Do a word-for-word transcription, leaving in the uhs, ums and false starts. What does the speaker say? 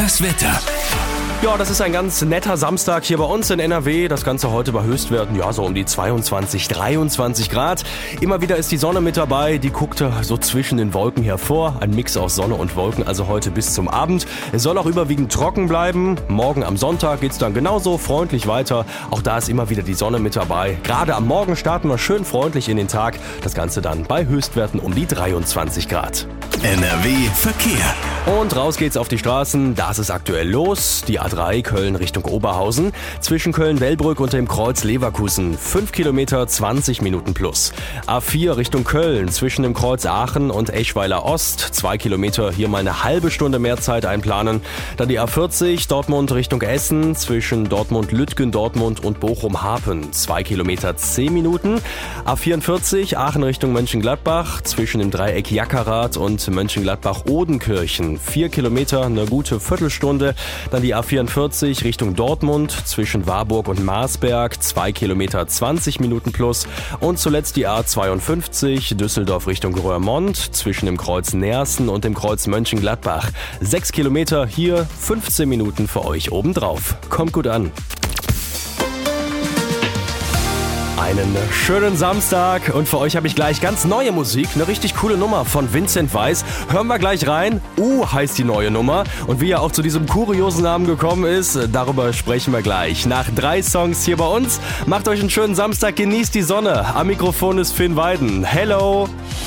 Das Wetter. Ja, das ist ein ganz netter Samstag hier bei uns in N R W. Das Ganze heute bei Höchstwerten, ja, so um die zweiundzwanzig, dreiundzwanzig Grad. Immer wieder ist die Sonne mit dabei, die guckt so zwischen den Wolken hervor. Ein Mix aus Sonne und Wolken, also heute bis zum Abend. Es soll auch überwiegend trocken bleiben. Morgen am Sonntag geht's dann genauso freundlich weiter. Auch da ist immer wieder die Sonne mit dabei. Gerade am Morgen starten wir schön freundlich in den Tag. Das Ganze dann bei Höchstwerten um die dreiundzwanzig Grad. N R W Verkehr. Und raus geht's auf die Straßen. Da ist es aktuell los. Die A drei Köln Richtung Oberhausen. Zwischen Köln-Wellbrück und dem Kreuz Leverkusen. fünf Kilometer, zwanzig Minuten plus. A vier Richtung Köln. Zwischen dem Kreuz Aachen und Eschweiler Ost. zwei Kilometer, hier mal eine halbe Stunde mehr Zeit einplanen. Dann die A vierzig Dortmund Richtung Essen. Zwischen Dortmund-Lütgen, Dortmund und Bochum-Harpen. zwei Kilometer, zehn Minuten. A vierundvierzig Aachen Richtung Mönchengladbach. Zwischen dem Dreieck Jackerath und Mönchengladbach-Odenkirchen. vier Kilometer, eine gute Viertelstunde. Dann die A vierundvierzig Richtung Dortmund zwischen Warburg und Marsberg. zwei Kilometer, zwanzig Minuten plus. Und zuletzt die A zweiundfünfzig Düsseldorf Richtung Roermond zwischen dem Kreuz Neersen und dem Kreuz Mönchengladbach. sechs Kilometer, hier fünfzehn Minuten für euch obendrauf. Kommt gut an. Einen schönen Samstag und für euch habe ich gleich ganz neue Musik, eine richtig coole Nummer von Vincent Weiss. Hören wir gleich rein. U heißt die neue Nummer und wie er auch zu diesem kuriosen Namen gekommen ist, darüber sprechen wir gleich. Nach drei Songs hier bei uns. Macht euch einen schönen Samstag, genießt die Sonne. Am Mikrofon ist Finn Weiden. Hello!